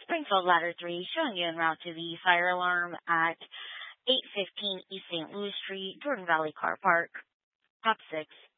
Springfield Ladder 3, showing you en route to the fire alarm at 815 East St. Louis Street, Jordan Valley Car Park. Top 6.